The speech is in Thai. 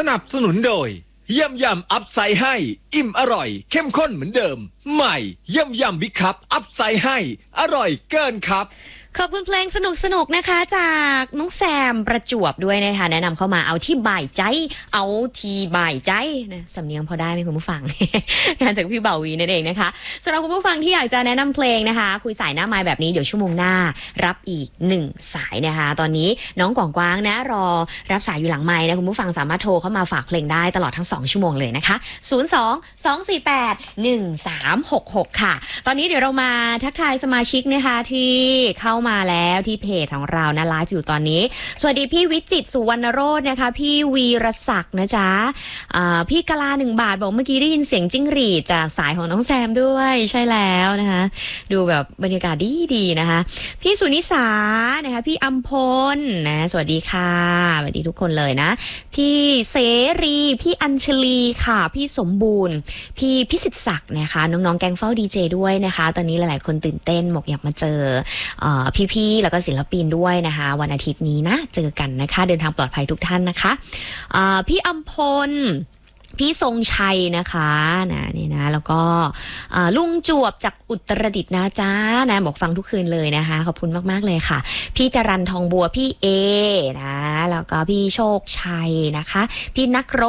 นับสนุนโดยยำอัพไซด์ให้อิ่มอร่อยเข้มข้นเหมือนเดิมใหม่ยำบิ๊กคัพอัพไซด์ให้อร่อยเกินครับขอบคุณเพลงสนุกนะคะจากน้องแซมประจวบด้วยนะคะแนะนำเข้ามาเอาที่บ่ายใจเอาที่บ่ายใจนะสำเนียงพอได้ไหมคุณผู้ฟัง งานจากพี่เบาวีนั่นเองนะคะสำหรับคุณผู้ฟังที่อยากจะแนะนำเพลงนะคะคุยสายหน้าไมค์แบบนี้เดี๋ยวชั่วโมงหน้ารับอีก1สายนะคะตอนนี้น้องกว่างนะรอรับสายอยู่หลังไมค์นะคุณผู้ฟังสามารถโทรเข้ามาฝากเพลงได้ตลอดทั้ง2ชั่วโมงเลยนะคะ02-248-1366ค่ะตอนนี้เดี๋ยวเรามาทักทายสมาชิกนะคะที่เข้ามาแล้วที่เพจของเรานะไลฟ์อยู่ตอนนี้สวัสดีพี่วิจิตรสุวรรณโรจน์นะคะพี่วีรศักดิ์นะจ๊ะพี่กะลา1 บาทบอกเมื่อกี้ได้ยินเสียงจิ้งหรีดจากสายของน้องแซมด้วยใช่แล้วนะคะดูแบบบรรยากาศดีนะคะพี่สุนิสานะคะพี่อัมพลนะสวัสดีค่ะสวัสดีทุกคนเลยนะพี่เสรีพี่อัญชลีค่ะพี่สมบูรณ์พี่พิสิทธิ์ศักดิ์นะคะน้องๆแก๊งเฝ้าดีเจด้วยนะคะตอนนี้หลายๆคนตื่นเต้นบอกอยากมาเจอพี่แล้วก็ศิลปินด้วยนะคะวันอาทิตย์นี้นะเจอกันนะคะเดินทางปลอดภัยทุกท่านนะคะพี่อัมพลพี่ทรงชัยนะคะนี่นะแล้วก็ลุงจวบจากอุตรดิตถ์นะจ๊ะนะบอกฟังทุกคืนเลยนะคะขอบคุณมากๆเลยค่ะพี่จรัญทองบัวพี่เอนะแล้วก็พี่โชคชัยนะคะพี่นักรบ